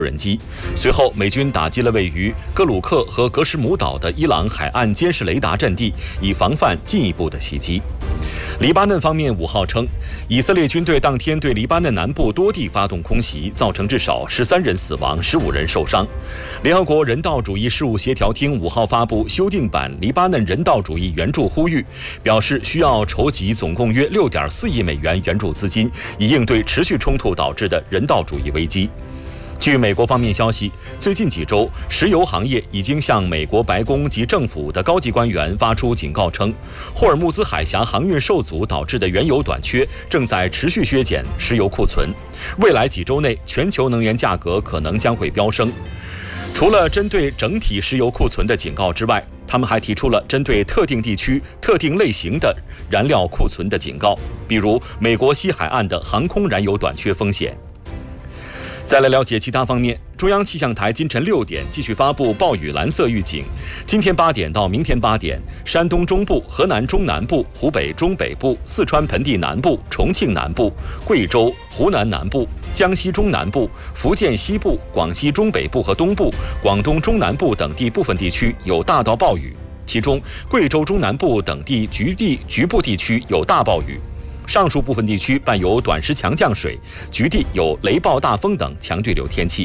人机。随后，美军打击了位于格鲁克和格什姆岛的伊朗海岸监视雷达阵地，以防范进一步的袭击。黎巴嫩方面5号称，以色列军队当天对黎巴嫩南部多地发动空袭，造成至少13人死亡，15人受伤。联合国人道主义事务协调厅5号发布修订版黎巴嫩人道主义援助呼吁，表示需要筹集总共约6.4亿美元援助资金，以应对持续冲突导致的人道主义危机。据美国方面消息，最近几周，石油行业已经向美国白宫及政府的高级官员发出警告称，霍尔木兹海峡航运受阻导致的原油短缺正在持续削减石油库存，未来几周内全球能源价格可能将会飙升。除了针对整体石油库存的警告之外，他们还提出了针对特定地区、特定类型的燃料库存的警告，比如美国西海岸的航空燃油短缺风险。再来了解其他方面，中央气象台今晨6点继续发布暴雨蓝色预警。今天8点到明天8点，山东中部、河南中南部、湖北中北部、四川盆地南部、重庆南部、贵州、湖南南部、江西中南部、福建西部、广西中北部和东部、广东中南部等地部分地区有大到暴雨，其中贵州中南部等地局部地区有大暴雨。上述部分地区伴有短时强降水，局地有雷暴大风等强对流天气。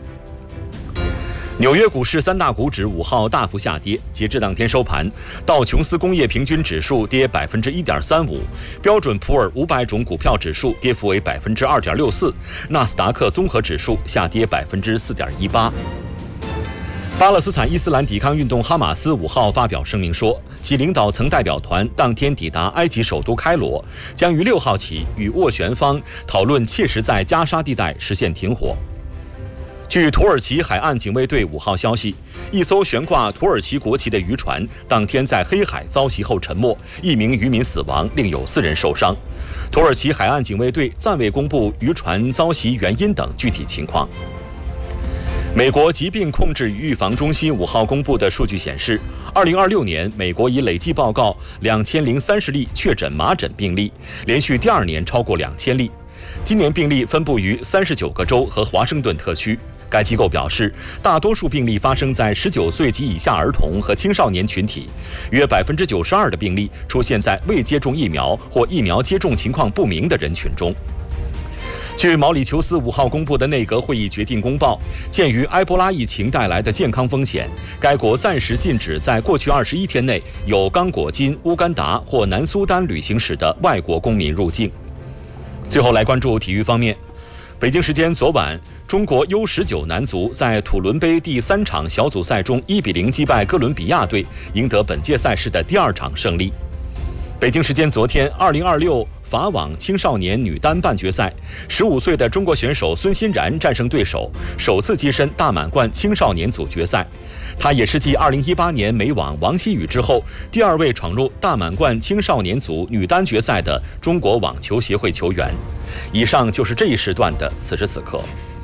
纽约股市3大股指5号大幅下跌，截至当天收盘，道琼斯工业平均指数跌1.35%，标准普尔500种股票指数跌幅为2.64%，纳斯达克综合指数下跌4.18%。巴勒斯坦伊斯兰抵抗运动哈马斯5号发表声明说，其领导层代表团当天抵达埃及首都开罗，将于6号起与斡旋方讨论切实在加沙地带实现停火。据土耳其海岸警卫队5号消息，一艘悬挂土耳其国旗的渔船当天在黑海遭袭后沉没，1名渔民死亡，另有4人受伤。土耳其海岸警卫队暂未公布渔船遭袭原因等具体情况。美国疾病控制与预防中心5号公布的数据显示，2026年美国已累计报告2030例确诊麻疹病例，连续第2年超过2000例。今年病例分布于39个州和华盛顿特区。该机构表示，大多数病例发生在19岁及以下儿童和青少年群体，约92%的病例出现在未接种疫苗或疫苗接种情况不明的人群中。据毛里求斯5号公布的内阁会议决定公报，鉴于埃博拉疫情带来的健康风险，该国暂时禁止在过去21天内有刚果金、乌干达或南苏丹旅行史的外国公民入境。最后来关注体育方面，北京时间昨晚，中国 U19 男足在土伦杯第3场小组赛中1-0击败哥伦比亚队，赢得本届赛事的第2场胜利。北京时间昨天，2026法网青少年女单半决赛，15岁的中国选手孙欣然战胜对手，首次跻身大满贯青少年组决赛。她也是继2018年美网王希雨之后，第2位闯入大满贯青少年组女单决赛的中国网球协会球员。以上就是这一时段的此时此刻。